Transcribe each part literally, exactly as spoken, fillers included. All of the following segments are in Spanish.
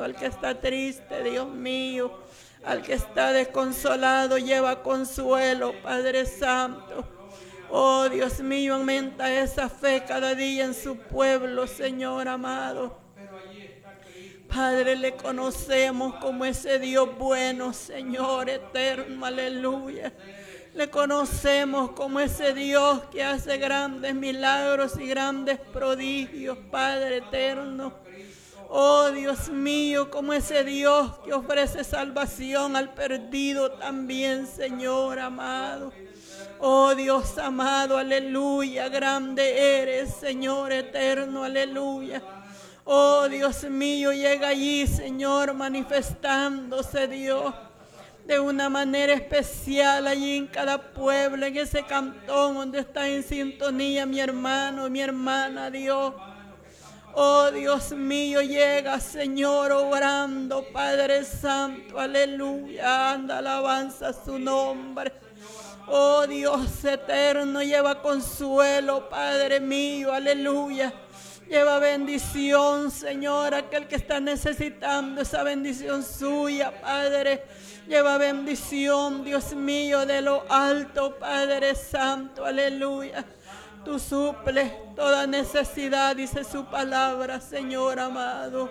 eterno. Al que está triste, Dios mío, al que está desconsolado, lleva consuelo, Padre Santo. Oh, Dios mío, aumenta esa fe cada día en su pueblo, Señor amado. Padre, le conocemos como ese Dios bueno, Señor eterno, aleluya. Le conocemos como ese Dios que hace grandes milagros y grandes prodigios, Padre eterno. Oh, Dios mío, como ese Dios que ofrece salvación al perdido también, Señor amado. Oh, Dios amado, aleluya, grande eres, Señor eterno, aleluya. Oh, Dios mío, llega allí, Señor, manifestándose, Dios, de una manera especial allí en cada pueblo, en ese cantón donde está en sintonía mi hermano, mi hermana, Dios. Oh, Dios mío, llega, Señor, obrando, Padre Santo, aleluya, anda, alabanza a su nombre. Oh, Dios eterno, lleva consuelo, Padre mío, aleluya. Lleva bendición, Señor, aquel que está necesitando esa bendición suya, Padre. Lleva bendición, Dios mío, de lo alto, Padre Santo, aleluya. Tú suples toda necesidad, dice su palabra, Señor amado.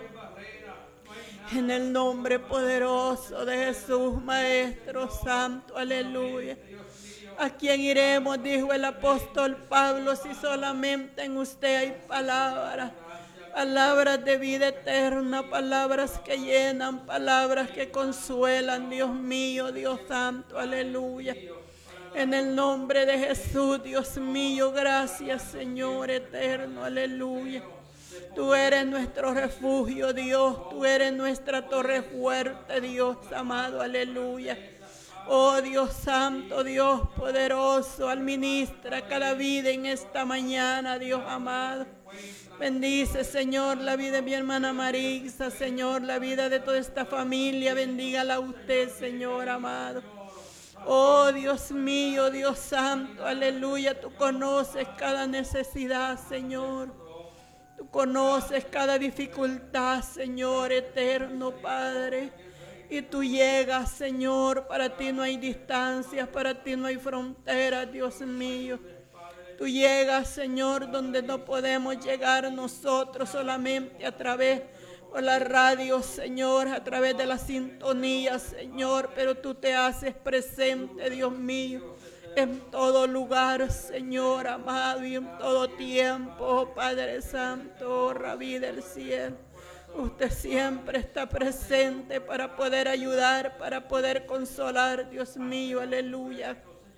En el nombre poderoso de Jesús, Maestro Santo, aleluya. ¿A quién iremos? Dijo el apóstol Pablo, si solamente en usted hay palabras, palabras de vida eterna, palabras que llenan, palabras que consuelan, Dios mío, Dios Santo, aleluya. En el nombre de Jesús, Dios mío, gracias, Señor eterno, aleluya. Tú eres nuestro refugio, Dios, tú eres nuestra torre fuerte, Dios amado, aleluya. Oh, Dios santo, Dios poderoso, administra cada vida en esta mañana, Dios amado. Bendice, Señor, la vida de mi hermana Marisa, Señor, la vida de toda esta familia, bendígala a usted, Señor amado. Oh, Dios mío, Dios santo, aleluya, tú conoces cada necesidad, Señor. Tú conoces cada dificultad, Señor eterno, Padre. Y tú llegas, Señor, para ti no hay distancias, para ti no hay fronteras, Dios mío. Tú llegas, Señor, donde no podemos llegar nosotros solamente a través de la radio, Señor, a través de la sintonía, Señor, pero tú te haces presente, Dios mío, en todo lugar, Señor amado, y en todo tiempo, oh, Padre Santo, oh, Rabí del cielo. Usted siempre está presente para poder ayudar, para poder consolar, Dios mío, aleluya.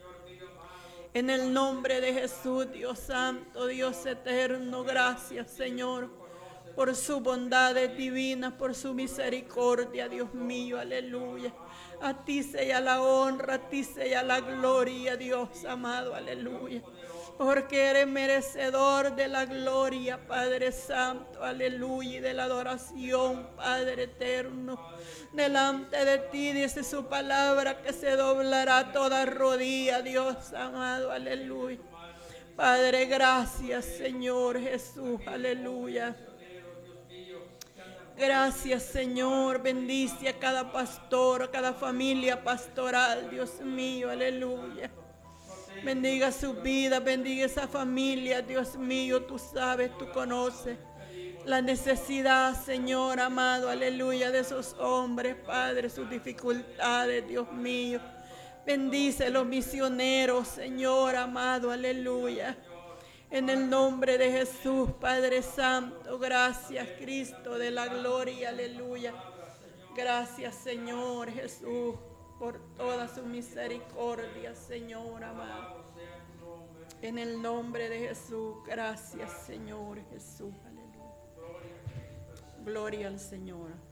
En el nombre de Jesús, Dios santo, Dios eterno, gracias, Señor, por sus bondades divinas, por su misericordia, Dios mío, aleluya. A ti sea la honra, a ti sea la gloria, Dios amado, aleluya. Porque eres merecedor de la gloria, Padre Santo, aleluya, y de la adoración, Padre eterno. Delante de ti dice su palabra que se doblará toda rodilla, Dios amado, aleluya. Padre, gracias, Señor Jesús, aleluya. Gracias, Señor, bendice a cada pastor, a cada familia pastoral, Dios mío, aleluya. Bendiga su vida, bendiga esa familia, Dios mío, tú sabes, tú conoces la necesidad, Señor amado, aleluya, de esos hombres, Padre, sus dificultades, Dios mío. Bendice a los misioneros, Señor amado, aleluya. En el nombre de Jesús, Padre Santo, gracias, Cristo de la gloria, aleluya. Gracias, Señor Jesús, por toda su misericordia, Señor amado. En el nombre de Jesús, gracias, Señor Jesús, aleluya. Gloria al Señor.